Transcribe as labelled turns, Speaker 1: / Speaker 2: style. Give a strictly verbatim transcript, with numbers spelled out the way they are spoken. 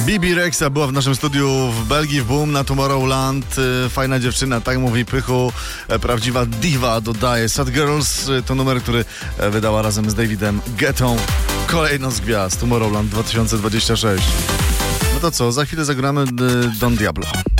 Speaker 1: Bibi Rexha była w naszym studiu w Belgii, w Boom na Tomorrowland. Fajna dziewczyna, tak mówi Pychu. Prawdziwa diva, dodaje. Sad Girls to numer, który wydała razem z Davidem Guettą. Kolejną z gwiazd Tomorrowland dwa tysiące dwudziesty szósty. No to co, za chwilę zagramy Don Diablo.